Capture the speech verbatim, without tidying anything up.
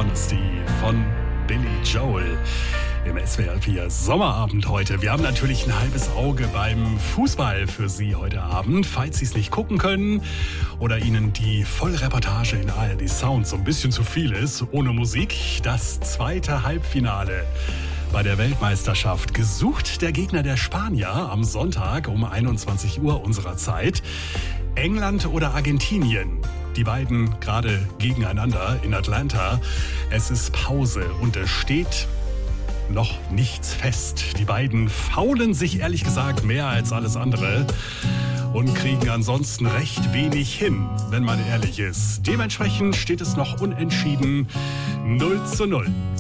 Honesty von Billy Joel im S W R vier Sommerabend heute. Wir haben natürlich ein halbes Auge beim Fußball für Sie heute Abend, falls Sie es nicht gucken können oder Ihnen die Vollreportage in A R D Sound so ein bisschen zu viel ist, ohne Musik. Das zweite Halbfinale bei der Weltmeisterschaft. Gesucht der Gegner der Spanier am Sonntag um einundzwanzig Uhr unserer Zeit. England oder Argentinien? Die beiden gerade gegeneinander in Atlanta. Es ist Pause und es steht noch nichts fest. Die beiden faulen sich ehrlich gesagt mehr als alles andere und kriegen ansonsten recht wenig hin, wenn man ehrlich ist. Dementsprechend steht es noch unentschieden null zu null.